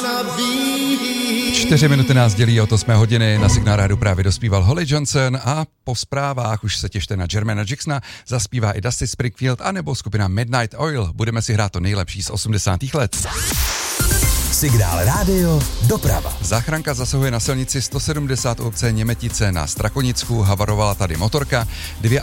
4 minuty nás dělí od 8 hodiny. Na Signál Rádiu právě dospíval Holly Johnson a po zprávách už se těšte na Jermaina Jacksona, zaspívá i Dusty Springfield anebo skupina Midnight Oil. Budeme si hrát to nejlepší z 80. let. Signál Rádio doprava. Záchranka zasahuje na silnici 170 obce Němetice na Strakonicku, havarovala tady motorka.